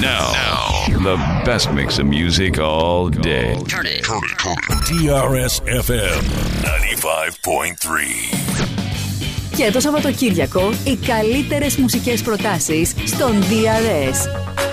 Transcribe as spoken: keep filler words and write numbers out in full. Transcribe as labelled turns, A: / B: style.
A: Now, now, the best mix of music all day.
B: Turn it, turn it, turn it.
C: τι αρ ες εφ εμ ninety-five point three.
D: Και το Σαββατοκύριακο οι καλύτερες μουσικές προτάσεις στον ντι αρ ες.